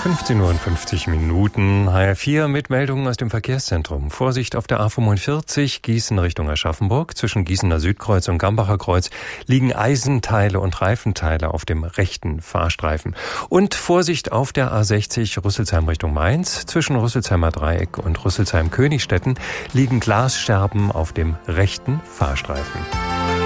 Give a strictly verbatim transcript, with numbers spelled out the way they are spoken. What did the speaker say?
fünfzehn Uhr und fünfzig Minuten, H R vier mit Meldungen aus dem Verkehrszentrum. Vorsicht auf der A fünfundvierzig, Gießen Richtung Aschaffenburg. Zwischen Gießener Südkreuz und Gambacher Kreuz liegen Eisenteile und Reifenteile auf dem rechten Fahrstreifen. Und Vorsicht auf der A sechzig, Rüsselsheim Richtung Mainz. Zwischen Rüsselsheimer Dreieck und Rüsselsheim-Königstetten liegen Glasscherben auf dem rechten Fahrstreifen.